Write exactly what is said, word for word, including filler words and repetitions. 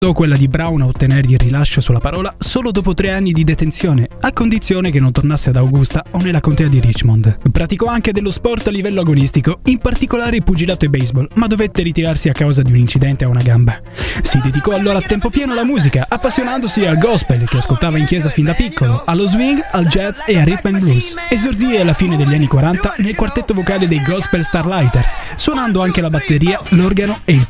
quella di Brown a ottenere il rilascio sulla parola solo dopo tre anni di detenzione, a condizione che non tornasse ad Augusta o nella contea di Richmond. Praticò anche dello sport a livello agonistico, in particolare il pugilato e baseball, ma dovette ritirarsi a causa di un incidente a una gamba. Si dedicò allora a tempo pieno alla musica, appassionandosi al gospel che ascoltava in chiesa fin da piccolo, allo swing, al jazz e al rhythm and blues. Esordì alla fine degli anni quaranta nel quartetto vocale dei Gospel Starlighters, suonando anche la batteria, l'organo e il